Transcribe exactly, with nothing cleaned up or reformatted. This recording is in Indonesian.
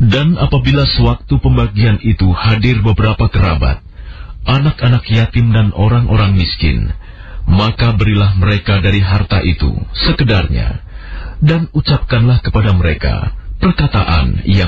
Dan apabila sewaktu pembagian itu hadir beberapa kerabat, anak-anak yatim dan orang-orang miskin, maka berilah mereka dari harta itu sekedarnya, dan ucapkanlah kepada mereka perkataan yang